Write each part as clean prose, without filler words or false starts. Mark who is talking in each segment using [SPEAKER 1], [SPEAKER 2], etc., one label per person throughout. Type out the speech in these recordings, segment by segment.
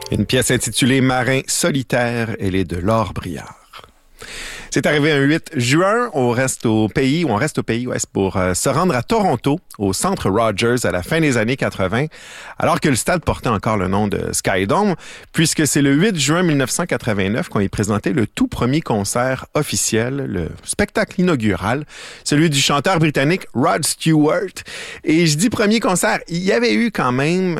[SPEAKER 1] Une pièce intitulée Marin solitaire, elle est de Laure Briard. C'est arrivé un 8 juin, on reste au pays pour se rendre à Toronto, au centre Rogers, à la fin des années 80, alors que le stade portait encore le nom de Skydome, puisque c'est le 8 juin 1989 qu'on y présentait le tout premier concert officiel, le spectacle inaugural, celui du chanteur britannique Rod Stewart. Et je dis premier concert, il y avait eu quand même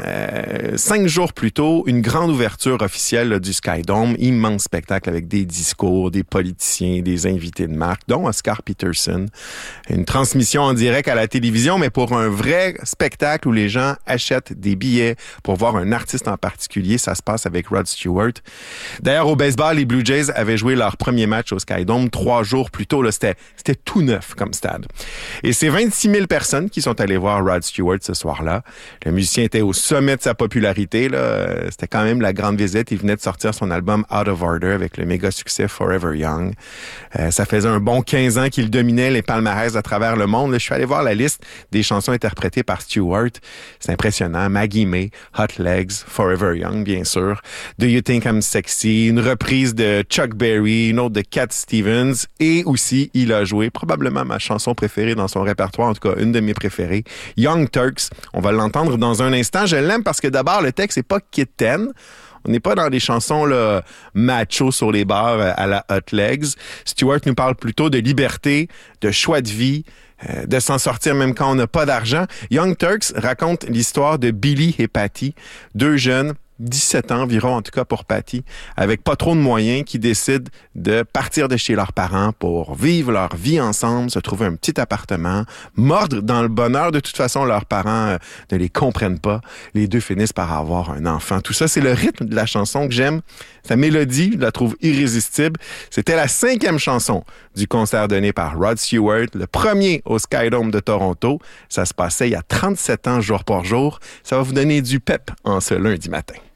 [SPEAKER 1] 5 jours plus tôt une grande ouverture officielle là, du Skydome, immense spectacle avec des discours, des politiciens, des invités de marque, dont Oscar Peterson. Une transmission en direct à la télévision, mais pour un vrai spectacle où les gens achètent des billets pour voir un artiste en particulier. Ça se passe avec Rod Stewart. D'ailleurs, au baseball, les Blue Jays avaient joué leur premier match au Skydome 3 jours plus tôt. Là, c'était tout neuf comme stade. Et c'est 26 000 personnes qui sont allées voir Rod Stewart ce soir-là. Le musicien était au sommet de sa popularité. Là. C'était quand même la grande visite. Il venait de sortir son album Out of Order avec le méga succès Forever Young. Ça faisait un bon 15 ans qu'il dominait les palmarès à travers le monde. Là, je suis allé voir la liste des chansons interprétées par Stewart. C'est impressionnant. Maggie May, Hot Legs, Forever Young, bien sûr. Do You Think I'm Sexy, une reprise de Chuck Berry, une autre de Cat Stevens. Et aussi, il a joué probablement ma chanson préférée dans son répertoire, en tout cas une de mes préférées, Young Turks. On va l'entendre dans un instant. Je l'aime parce que d'abord, le texte n'est pas kitten. On n'est pas dans des chansons là, macho sur les bars à la Hot Legs. Stewart nous parle plutôt de liberté, de choix de vie, de s'en sortir même quand on n'a pas d'argent. Young Turks raconte l'histoire de Billy et Patty, deux jeunes, 17 ans environ, en tout cas pour Patty, avec pas trop de moyens, qui décident de partir de chez leurs parents pour vivre leur vie ensemble, se trouver un petit appartement, mordre dans le bonheur. De toute façon, leurs parents ne les comprennent pas. Les deux finissent par avoir un enfant. Tout ça, c'est le rythme de la chanson que j'aime. Sa mélodie, je la trouve irrésistible. C'était la 5e chanson du concert donné par Rod Stewart, le premier au Skydome de Toronto. Ça se passait il y a 37 ans, jour pour jour. Ça va vous donner du pep en ce lundi matin.